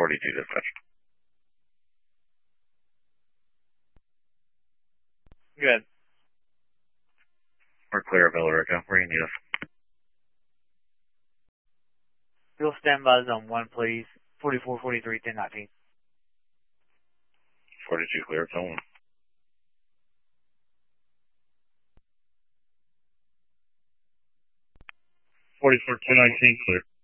42 dispatch. Good. We're clear of Villarica. Where do you need us? You'll stand by zone 1, please. 44, 43, 10, 19. 42 clear, zone 1. 44, 1019 clear.